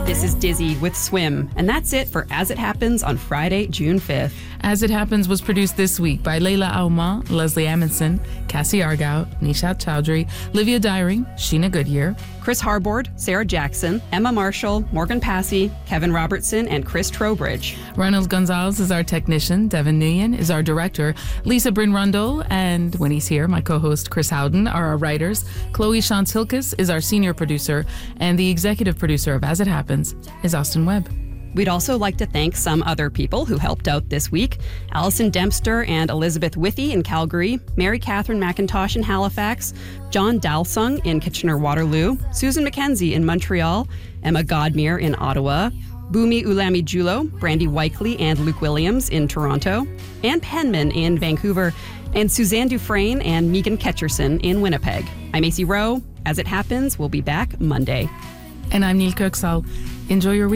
This is Dizzy with Swim, and that's it for As It Happens on Friday, June 5th. As It Happens was produced this week by Leila Auma, Leslie Amundsen, Cassie Argao, Nishat Chowdhury, Livia Dyring, Sheena Goodyear, Chris Harbord, Sarah Jackson, Emma Marshall, Morgan Passy, Kevin Robertson, and Chris Trowbridge. Ronald Gonzalez is our technician, Devin Nguyen is our director, Lisa Bryn Rundle, and when he's here, my co-host Chris Howden are our writers. Chloe Shantz-Hilkes is our senior producer, and the executive producer of As It Happens is Austin Webb. We'd also like to thank some other people who helped out this week. Allison Dempster and Elizabeth Withy in Calgary, Mary Catherine McIntosh in Halifax, John Dalsung in Kitchener-Waterloo, Susan McKenzie in Montreal, Emma Godmere in Ottawa, Bumi Ulami Julo, Brandy Weikley and Luke Williams in Toronto, Ann Penman in Vancouver, and Suzanne Dufresne and Megan Ketcherson in Winnipeg. I'm Macy Rowe. As It Happens, we'll be back Monday. And I'm Neil Kirksall. Enjoy your week.